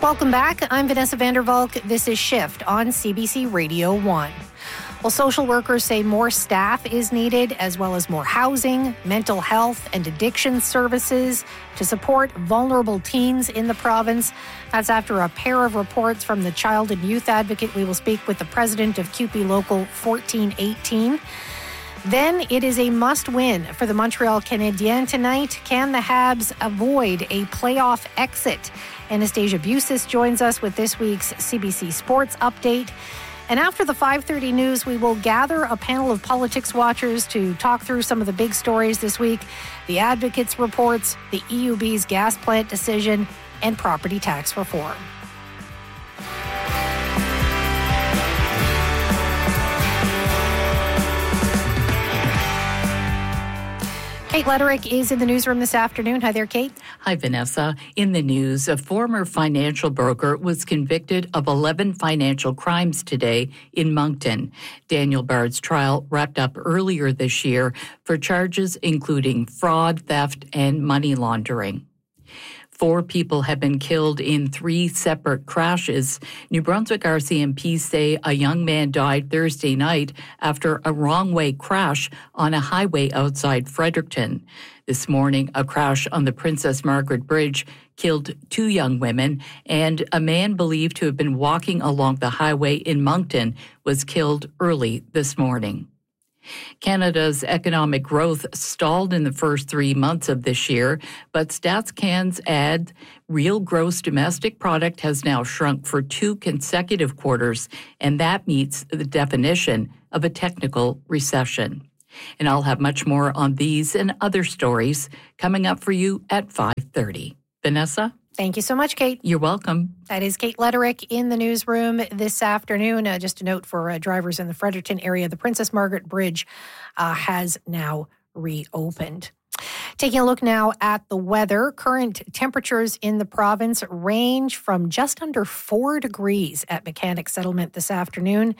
Welcome back. I'm Vanessa Vandervalk. This is Shift on CBC Radio 1. Well, social workers say more staff is needed, as well as more housing, mental health, and addiction services to support vulnerable teens in the province. That's after a pair of reports from the Child and Youth Advocate. We will speak with the president of CUPE Local 1418. Then it is a must-win for the Montreal Canadiens tonight. Can the Habs avoid a playoff exit? Anastasia Busis joins us with this week's CBC Sports Update. And after the 5:30 news, we will gather a panel of politics watchers to talk through some of the big stories this week. The Advocates' reports, the EUB's gas plant decision, and property tax reform. Kate Letterick is in the newsroom this afternoon. Hi there, Kate. Hi, Vanessa. In the news, a former financial broker was convicted of 11 financial crimes today in Moncton. Daniel Bard's trial wrapped up earlier this year for charges including fraud, theft, and money laundering. 4 people have been killed in 3 separate crashes. New Brunswick RCMP say a young man died Thursday night after a wrong-way crash on a highway outside Fredericton. This morning, a crash on the Princess Margaret Bridge killed 2 young women, and a man believed to have been walking along the highway in Moncton was killed early this morning. Canada's economic growth stalled in the first 3 months of this year, but StatsCan's add real gross domestic product has now shrunk for 2 consecutive quarters, and that meets the definition of a technical recession. And I'll have much more on these and other stories coming up for you at 5:30. Vanessa? Thank you so much, Kate. You're welcome. That is Kate Letterick in the newsroom this afternoon. Just a note for drivers in the Fredericton area, the Princess Margaret Bridge has now reopened. Taking a look now at the weather, current temperatures in the province range from just under 4 degrees at Mechanic Settlement this afternoon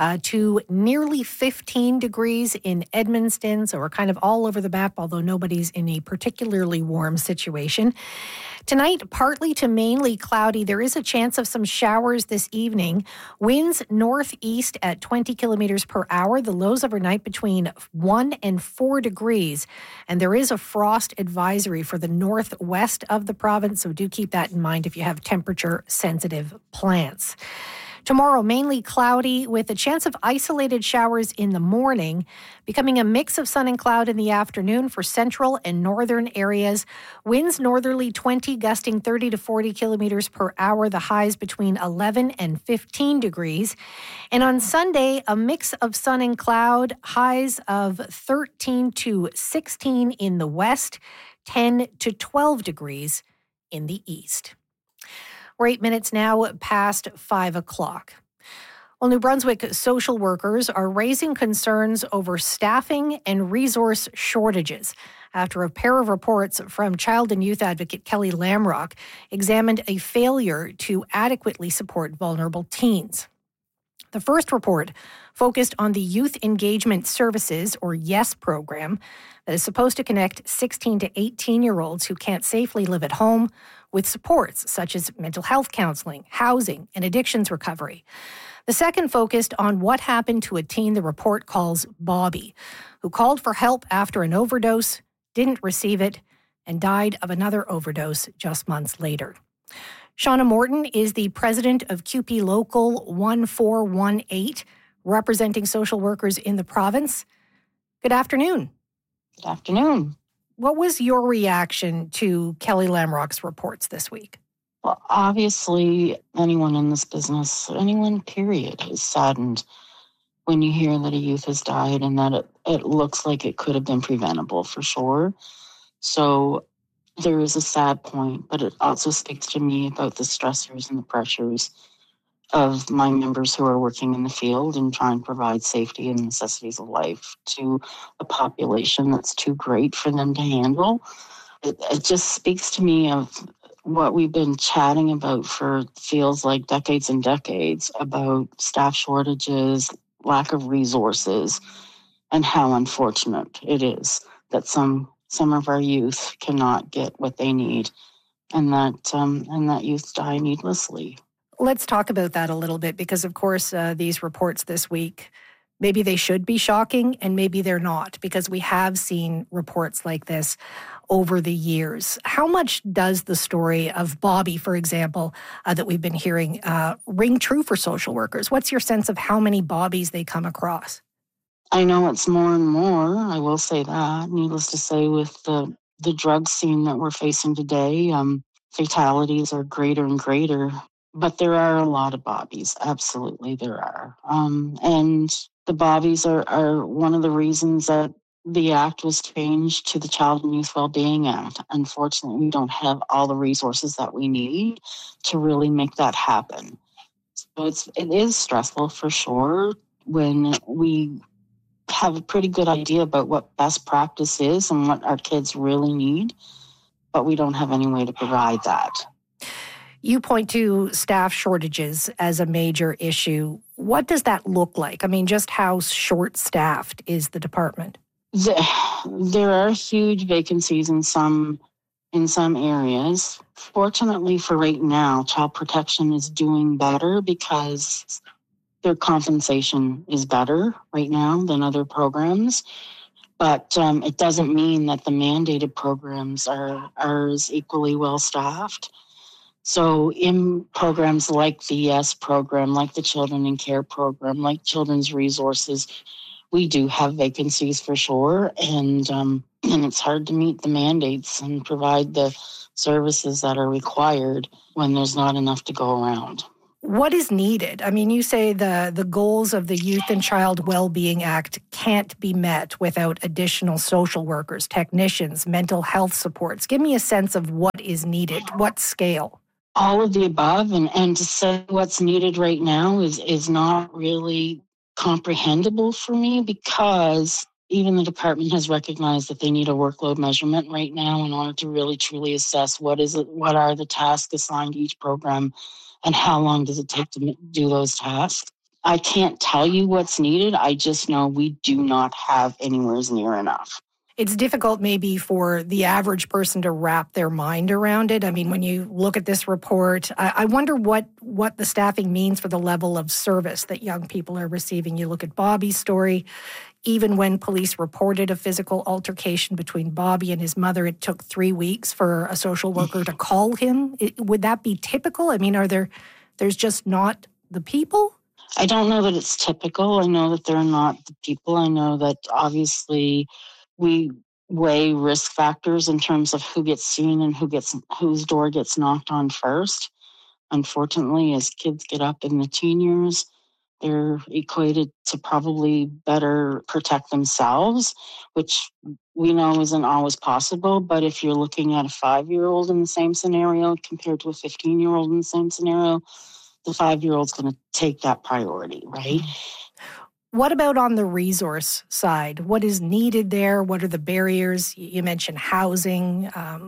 to nearly 15 degrees in Edmundston. So we're kind of all over the map, although nobody's in a particularly warm situation. Tonight, partly to mainly cloudy. There is a chance of some showers this evening. Winds northeast at 20 kilometers per hour. The lows overnight between 1 and 4 degrees. And there is a frost advisory for the northwest of the province, so do keep that in mind if you have temperature-sensitive plants. Tomorrow, mainly cloudy with a chance of isolated showers in the morning, becoming a mix of sun and cloud in the afternoon for central and northern areas. Winds northerly 20, gusting 30 to 40 kilometers per hour. The highs between 11 and 15 degrees. And on Sunday, a mix of sun and cloud, highs of 13 to 16 in the west, 10 to 12 degrees in the east. We're 8 minutes now past 5 o'clock. Well, New Brunswick social workers are raising concerns over staffing and resource shortages after a pair of reports from Child and Youth Advocate Kelly Lamrock examined a failure to adequately support vulnerable teens. The first report focused on the Youth Engagement Services, or YES program, that is supposed to connect 16 to 18-year-olds who can't safely live at home with supports such as mental health counseling, housing, and addictions recovery. The second focused on what happened to a teen the report calls Bobby, who called for help after an overdose, didn't receive it, and died of another overdose just months later. Shauna Morton is the president of CUPE Local 1418, representing social workers in the province. Good afternoon. Good afternoon. What was your reaction to Kelly Lamrock's reports this week? Well, obviously, anyone in this business, anyone period, is saddened when you hear that a youth has died and that it looks like it could have been preventable for sure. So there is a sad point, but it also speaks to me about the stressors and the pressures of my members who are working in the field and trying to provide safety and necessities of life to a population that's too great for them to handle. It just speaks to me of what we've been chatting about for feels like decades and decades about staff shortages, lack of resources, and how unfortunate it is that some of our youth cannot get what they need and that youth die needlessly. Let's talk about that a little bit because, of course, these reports this week, maybe they should be shocking and maybe they're not because we have seen reports like this over the years. How much does the story of Bobby, for example, that we've been hearing, ring true for social workers? What's your sense of how many Bobbies they come across? I know it's more and more, I will say that. Needless to say, with the drug scene that we're facing today, fatalities are greater and greater. But there are a lot of Bobbies. Absolutely, there are. And the Bobbies are one of the reasons that the act was changed to the Child and Youth Wellbeing Act. Unfortunately, we don't have all the resources that we need to really make that happen. So it is stressful for sure when we have a pretty good idea about what best practice is and what our kids really need, but we don't have any way to provide that. You point to staff shortages as a major issue. What does that look like? I mean, just how short-staffed is the department? There are huge vacancies in some areas. Fortunately for right now, Child Protection is doing better because their compensation is better right now than other programs. But it doesn't mean that the mandated programs are as equally well staffed. So in programs like the YES program, like the Children in Care program, like Children's Resources, we do have vacancies for sure. And it's hard to meet the mandates and provide the services that are required when there's not enough to go around. What is needed? I mean, you say the goals of the Youth and Child Wellbeing Act can't be met without additional social workers, technicians, mental health supports. Give me a sense of what is needed, what scale. All of the above, and to say what's needed right now is not really comprehensible for me because even the department has recognized that they need a workload measurement right now in order to really truly assess what are the tasks assigned to each program and how long does it take to do those tasks. I can't tell you what's needed. I just know we do not have anywhere near enough. It's difficult maybe for the average person to wrap their mind around it. I mean, when you look at this report, I wonder what the staffing means for the level of service that young people are receiving. You look at Bobby's story. Even when police reported a physical altercation between Bobby and his mother, it took 3 weeks for a social worker to call him. Would that be typical? I mean, there's just not the people? I don't know that it's typical. I know that they're not the people. I know that obviously we weigh risk factors in terms of who gets seen and whose door gets knocked on first. Unfortunately, as kids get up in the teen years, they're equated to probably better protect themselves, which we know isn't always possible. But if you're looking at a 5-year-old in the same scenario compared to a 15-year-old in the same scenario, the 5-year-old's going to take that priority, right? What about on the resource side? What is needed there? What are the barriers? You mentioned housing,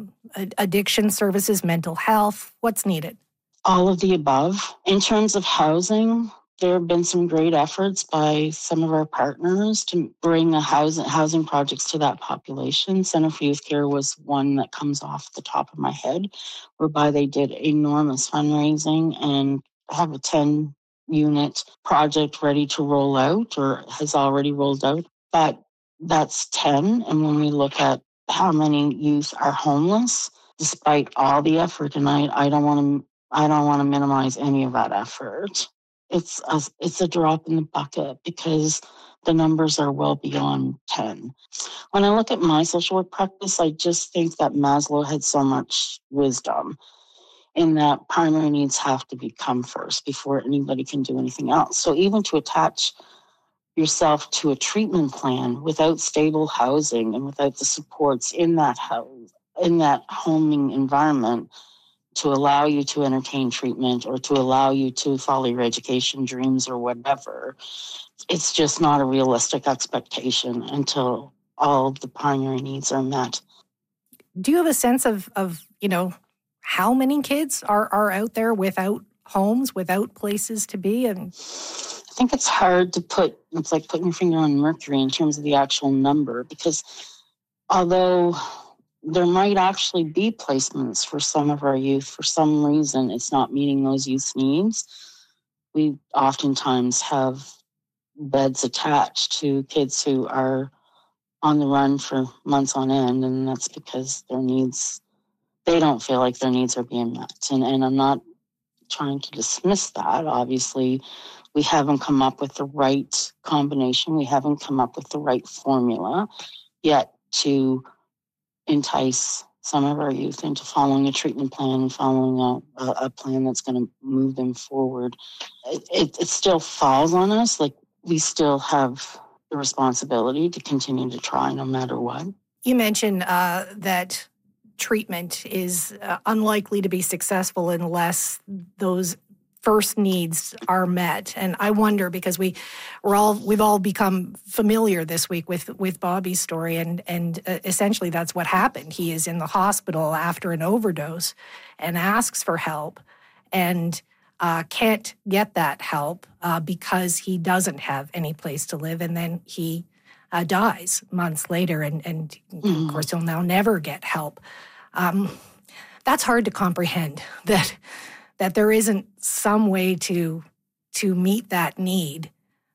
addiction services, mental health. What's needed? All of the above. In terms of housing, there have been some great efforts by some of our partners to bring the housing projects to that population. Center for Youth Care was one that comes off the top of my head, whereby they did enormous fundraising and have a 10-unit project ready to roll out or has already rolled out. But that's 10. And when we look at how many youth are homeless, despite all the effort, and I don't want to minimize any of that effort, it's a drop in the bucket because the numbers are well beyond 10. When I look at my social work practice, I just think that Maslow had so much wisdom in that primary needs have to become first before anybody can do anything else. So even to attach yourself to a treatment plan without stable housing and without the supports in that homing environment to allow you to entertain treatment or to allow you to follow your education dreams or whatever, it's just not a realistic expectation until all of the primary needs are met. Do you have a sense of how many kids are out there without homes, without places to be? And I think it's hard to it's like putting your finger on mercury in terms of the actual number, because although there might actually be placements for some of our youth. For some reason, it's not meeting those youth's needs. We oftentimes have beds attached to kids who are on the run for months on end, and that's because they don't feel like their needs are being met. And I'm not trying to dismiss that. Obviously, we haven't come up with the right combination. We haven't come up with the right formula yet to entice some of our youth into following a treatment plan and following a plan that's going to move them forward. It still falls on us. Like, we still have the responsibility to continue to try no matter what. You mentioned that treatment is unlikely to be successful unless those first needs are met. And I wonder, because we've all become familiar this week with Bobby's story, and essentially that's what happened. He is in the hospital after an overdose and asks for help and can't get that help because he doesn't have any place to live, and then he dies months later, and of course he'll now never get help. That's hard to comprehend, that there isn't some way to meet that need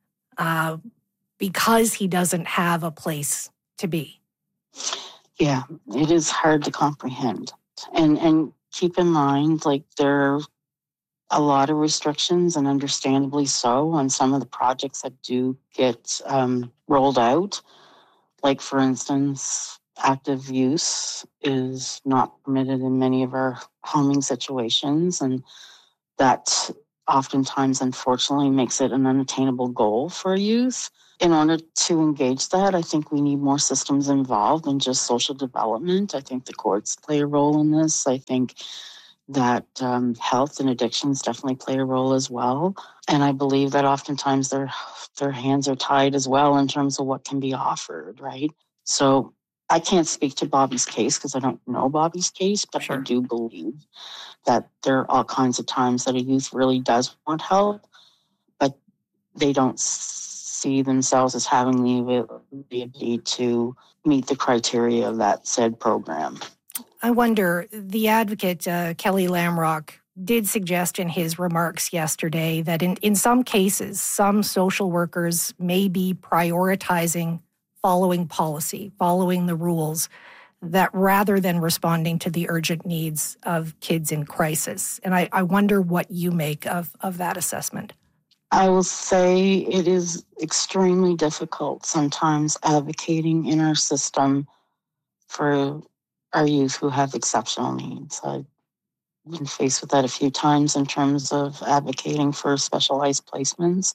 because he doesn't have a place to be. Yeah, it is hard to comprehend. And keep in mind, like, there are a lot of restrictions, and understandably so, on some of the projects that do get rolled out. Like, for instance, active use is not permitted in many of our homing situations, and that oftentimes, unfortunately, makes it an unattainable goal for youth. In order to engage that, I think we need more systems involved than just social development. I think the courts play a role in this. I think that health and addictions definitely play a role as well. And I believe that oftentimes their hands are tied as well in terms of what can be offered, right? So I can't speak to Bobby's case because I don't know Bobby's case, but Sure. I do believe that there are all kinds of times that a youth really does want help, but they don't see themselves as having the ability to meet the criteria of that said program. I wonder, the advocate, Kelly Lamrock, did suggest in his remarks yesterday that in some cases, some social workers may be prioritizing following policy, following the rules, that rather than responding to the urgent needs of kids in crisis. And I wonder what you make of that assessment. I will say it is extremely difficult sometimes advocating in our system for our youth who have exceptional needs. I've been faced with that a few times in terms of advocating for specialized placements.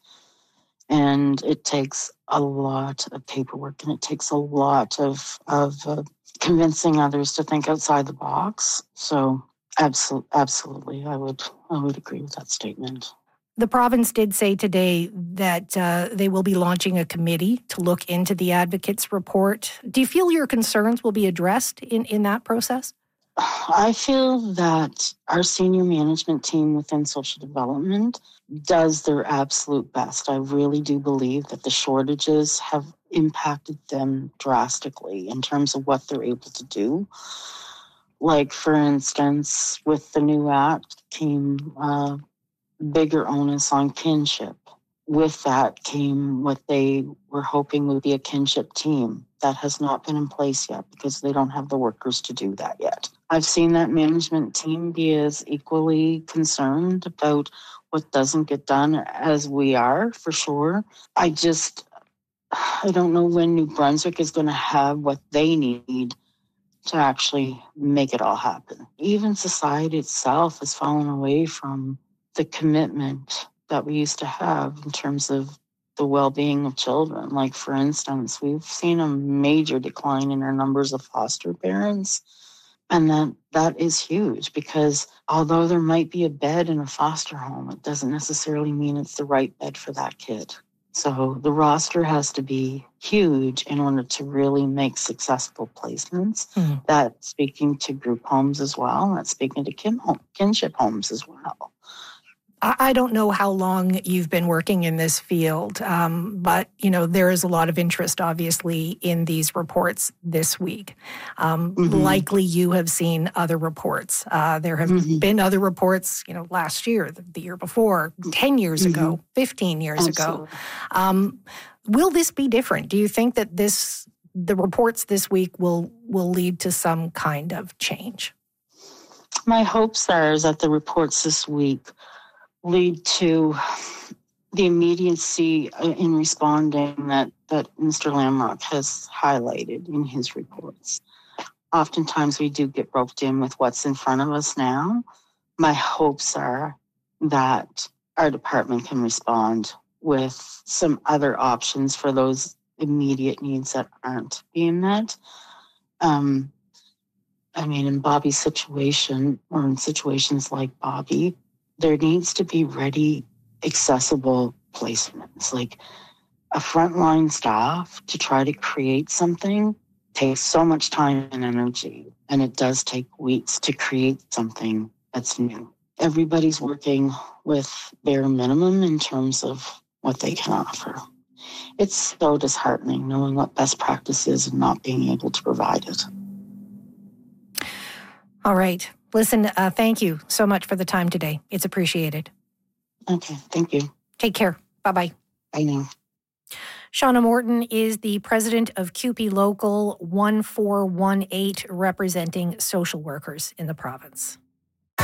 And it takes a lot of paperwork, and it takes a lot of convincing others to think outside the box. So absolutely, I would agree with that statement. The province did say today that they will be launching a committee to look into the advocate's report. Do you feel your concerns will be addressed in that process? I feel that our senior management team within social development does their absolute best. I really do believe that the shortages have impacted them drastically in terms of what they're able to do. Like, for instance, with the new act came bigger onus on kinship. With that came what they were hoping would be a kinship team. That has not been in place yet because they don't have the workers to do that yet. I've seen that management team be as equally concerned about what doesn't get done as we are, for sure. I don't know when New Brunswick is going to have what they need to actually make it all happen. Even society itself has fallen away from the commitment that we used to have in terms of the well-being of children. Like, for instance, we've seen a major decline in our numbers of foster parents. And that is huge, because although there might be a bed in a foster home, it doesn't necessarily mean it's the right bed for that kid. So the roster has to be huge in order to really make successful placements. That's speaking to group homes as well. That's speaking to kinship homes as well. I don't know how long you've been working in this field, but, there is a lot of interest, obviously, in these reports this week. Likely you have seen other reports. There have been other reports, last year, the year before, 10 years ago, 15 years ago. Will this be different? Do you think that the reports this week will lead to some kind of change? My hopes are that the reports this week lead to the immediacy in responding that Mr. Lamrock has highlighted in his reports. Oftentimes we do get roped in with what's in front of us now. My hopes are that our department can respond with some other options for those immediate needs that aren't being met. In Bobby's situation, or in situations like Bobby, there needs to be ready, accessible placements. Like a frontline staff to try to create something takes so much time and energy, and it does take weeks to create something that's new. Everybody's working with bare minimum in terms of what they can offer. It's so disheartening knowing what best practice is and not being able to provide it. All right. Listen, thank you so much for the time today. It's appreciated. Okay, thank you. Take care. Bye-bye. Bye now. Shauna Morton is the president of CUPE Local 1418, representing social workers in the province.